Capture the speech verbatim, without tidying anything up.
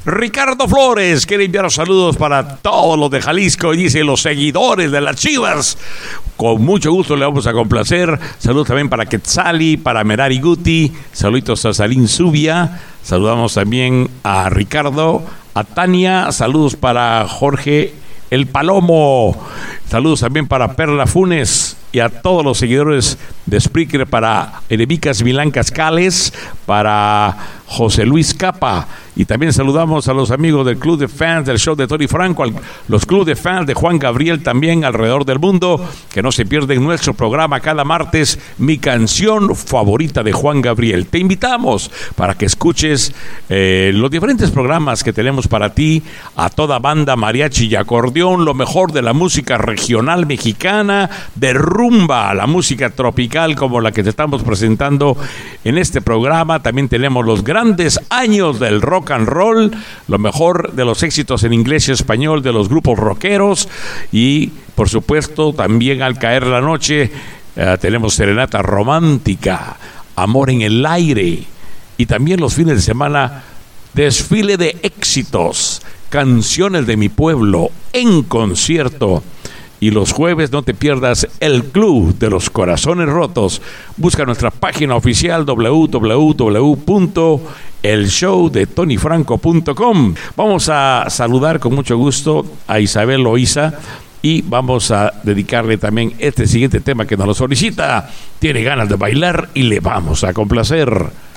Ricardo Flores quiere enviar saludos para todos los de Jalisco y dice los seguidores de las Chivas. Con mucho gusto le vamos a complacer. Saludos también para Quetzali, para Merari Guti. Saluditos a Salín Zubia. Saludamos también a Ricardo, a Tania. Saludos para Jorge El Palomo. Saludos también para Perla Funes y a todos los seguidores de Spreaker, para Eremicas Milán Cascales, para José Luis Capa. Y también saludamos a los amigos del Club de Fans del show de Tony Franco, al, los Club de Fans de Juan Gabriel también alrededor del mundo, que no se pierden nuestro programa cada martes, Mi Canción Favorita de Juan Gabriel. Te invitamos para que escuches eh, los diferentes programas que tenemos para ti, a toda banda, mariachi y acordeón, lo mejor de la música regional mexicana, de rumba, la música tropical como la que te estamos presentando en este programa. También tenemos los grandes años del rock and roll, lo mejor de los éxitos en inglés y español de los grupos rockeros, y por supuesto también al caer la noche eh, tenemos serenata romántica, amor en el aire, y también los fines de semana desfile de éxitos, canciones de mi pueblo en concierto. Y los jueves no te pierdas el Club de los Corazones Rotos. Busca nuestra página oficial doble u doble u doble u punto el show de tony franco punto com. Vamos a saludar con mucho gusto a Isabel Loíza y vamos a dedicarle también este siguiente tema que nos lo solicita. Tiene ganas de bailar y le vamos a complacer.